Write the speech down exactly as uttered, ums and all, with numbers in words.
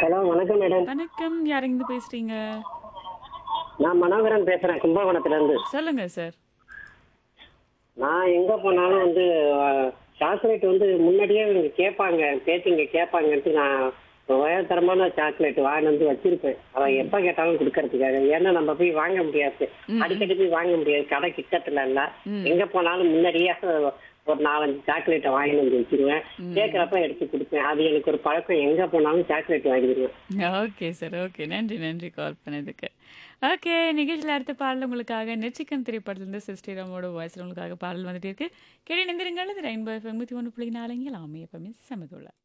Hello வணக்கம் madam. வணக்கம். யாரெங்கிருந்து பேசுறீங்க? நான் மனோகரன் பேசுறேன் கும்பகோணத்துல இருந்து. சொல்லுங்க சார். நான் எங்க போனாலும் வந்து சாக்லேட் வந்து முன்னாடியே இவங்க கேட்பாங்க, பேத்திங்க கேட்பாங்கன்ட்டு நான் உயர்தரமான சாக்லேட் வாங்கிட்டு வந்து வச்சிருப்பேன். அவ ம். எப்ப கேட்டாலும் கொடுக்கறதுக்காக. ஏன்னா நம்ம போய் வாங்க முடியாது, ம், ம், அடிக்கடி போய் வாங்க முடியாது, கடை கிட்டத்துல இல்ல. ம், எங்க போனாலும் முன்னாடியே ஒரு நாலஞ்சு சாக்லேட்டை வாங்கிட்டு வந்து வச்சிருவேன். ம். கேட்கறப்ப எடுத்து கொடுப்பேன். அது எனக்கு ஒரு பழக்கம். எங்க போனாலும் சாக்லேட் வாங்கிடுவேன். Okay sir. ஓகே. நன்றி, நன்றி கால் பண்ணதுக்கு. ஓகே. நிகழ்ச்சியில அடுத்த பாடல் உங்களுக்காக நெற்றிக்கண் திரைப்படத்திலிருந்து சிஸ்டிராமோட வாய்ஸ்ல உங்களுக்காக பாடல் வந்துட்டு இருக்கு. கேட்டு நிந்திருங்கள். இது ரெயின்போ எஃப்எம் நூற்று ஒன்று புள்ளி நான்கு எல்லாமே எப்பவுமே சமதுள்ள.